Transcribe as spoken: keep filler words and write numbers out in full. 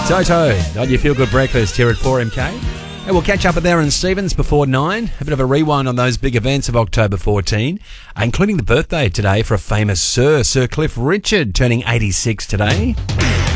Toto on your Feel Good Breakfast here at four M K. And we'll catch up with Aaron Stevens before nine. A bit of a rewind on those big events of October fourteenth, including the birthday today for a famous Sir, Sir Cliff Richard, turning eighty-six today.